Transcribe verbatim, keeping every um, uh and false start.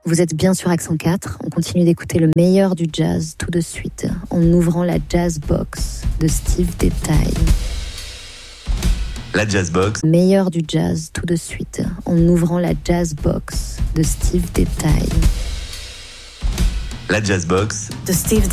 Vous êtes bien sur Accent quatre, on continue d'écouter le meilleur du jazz tout de suite en ouvrant la Jazz Box de Steve Détail. La Jazz Box. Meilleur du jazz tout de suite en ouvrant la Jazz Box de Steve Détail. La Jazz Box de Steve